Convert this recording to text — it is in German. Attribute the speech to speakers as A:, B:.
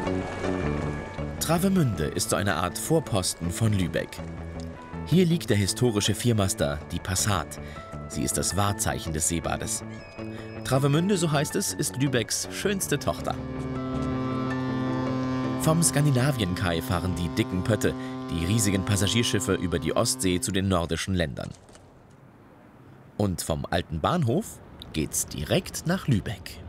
A: Travemünde ist so eine Art Vorposten von Lübeck. Hier liegt der historische Viermaster, die Passat. Sie ist das Wahrzeichen des Seebades. Travemünde, so heißt es, ist Lübecks schönste Tochter. Vom Skandinavienkai fahren die dicken Pötte, die riesigen Passagierschiffe über die Ostsee zu den nordischen Ländern. Und vom alten Bahnhof geht's direkt nach Lübeck.